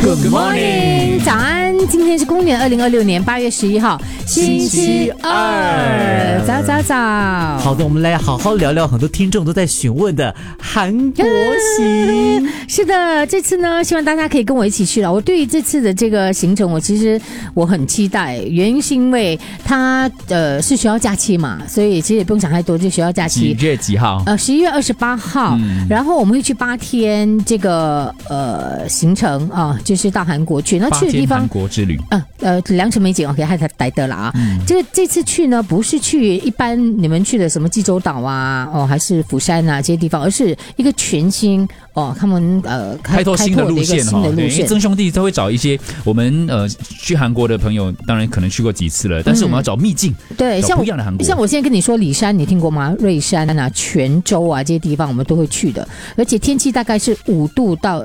Good morning， 早安！今天是公元2026年8月11号，星期二。早早早。 好的，我们来好好聊聊很多听众都在询问的韩国行。 是的，这次呢，希望大家可以跟我一起去了。我对于这次的这个行程，其实很期待，原因是因为它是学校假期嘛，所以其实也不用想太多，就学校假期。 几月几号 ？11月28号。然后我们会去8天这个行程啊，就是到韩国去。那去的地方韩国之旅。 良辰美景 OK， 还逮得了啊。这次去呢，不是去一般你们去的什么济州岛啊，还是釜山啊这些地方，而是一个全新他们开拓新的路线哈。对， 曾兄弟都会找一些我们去韩国的朋友，当然可能去过几次了，但是我们要找秘境， 对， 找不一样的韩国。 像我现在跟你说，里山你听过吗？瑞山啊、泉州啊这些地方我们都会去的，而且天气大概是3度到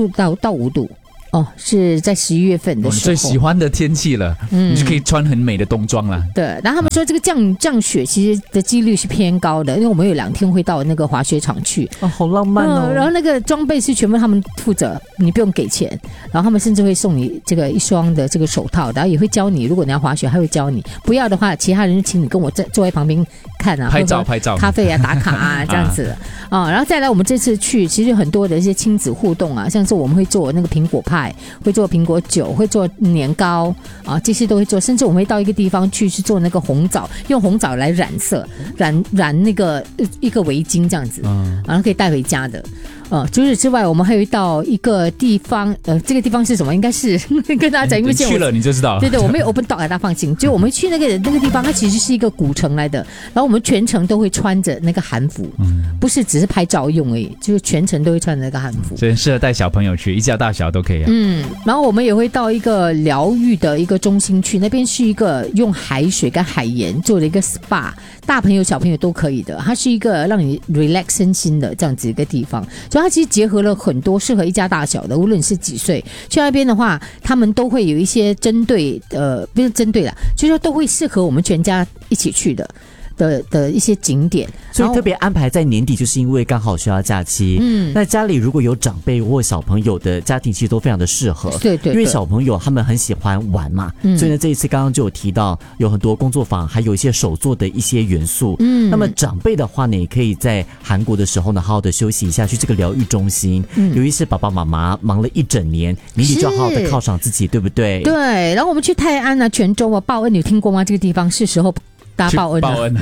5度。是在11月份的时候， 你最喜欢的天气了，你就可以穿很美的冬装了。 对，然后他们说这个降雪其实的几率是偏高的，因为我们有2天会到那个滑雪场去。 好浪漫哦。 然后那个装备是全部他们负责，你不用给钱。然后他们甚至会送你这个一双的这个手套，然后也会教你，如果你要滑雪，还会教你。不要的话，其他人就请你跟我坐在旁边看啊， 拍照， 咖啡啊，打卡啊，这样子然后再来，我们这次去其实很多的一些亲子互动啊，像是我们会做那个苹果派，会做苹果酒，会做年糕啊，这些都会做。甚至我们会到一个地方去做那个红枣，用红枣来染色，染那个一个围巾这样子，然后可以带回家的。除此之外，我们还有到一个地方，这个地方是什么？应该是跟大家讲，因为去了你就知道。 对，我们有 open dog， 大家放心。就我们去那个地方，它其实是一个古城来的，然后我们全程都会穿着那个韩服，不是只是拍照用而已，就是全程都会穿着那个韩服。 所以适合带小朋友去，一家大小都可以。 然后我们也会到一个疗愈的一个中心去，那边是一个用海水跟海盐做的一个 SPA， 大朋友小朋友都可以的。它是一个让你 relax 身心的这样子一个地方，所以它其实结合了很多适合一家大小的，无论是几岁去那边的话，他们都会有一些针对不是针对啦，就是说都会适合我们全家一起去的一些景点， 所以特别安排在年底，就是因为刚好学校假期。那家里如果有长辈或小朋友的家庭，其实都非常的适合。 对， 因为小朋友他们很喜欢玩嘛，所以呢，这一次刚刚就有提到有很多工作坊，还有一些手作的一些元素。那么长辈的话呢，也可以在韩国的时候呢，好好的休息一下，去这个疗愈中心。由于是爸爸妈妈忙了一整年，年底就要好好的犒赏自己，对不对？ 对。然后我们去泰安啊、泉州啊、报恩，你有听过吗？这个地方是时候大家报恩。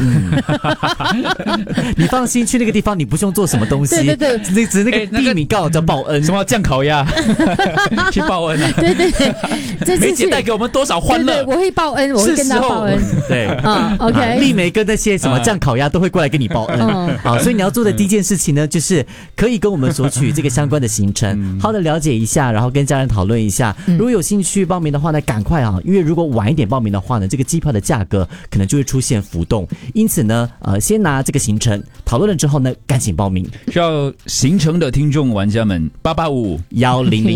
你放心，去那个地方你不用做什么东西。 对， 只是那个地名刚好叫报恩， 什么酱烤鸭去报恩啊。 对，这次梅姐带给我们多少欢乐。 对，我会报恩，我会跟他报恩。 对 OK， 丽梅跟那些什么酱烤鸭都会过来跟你报恩。好，所以你要做的第一件事情呢，就是可以跟我们索取这个相关的行程，好的了解一下，然后跟家人讨论一下。如果有兴趣报名的话呢，赶快因为如果晚一点报名的话呢，这个机票的价格可能就会出现浮动，因此呢，先拿这个行程讨论了之后呢，赶紧报名。 需要行程的听众玩家们，885510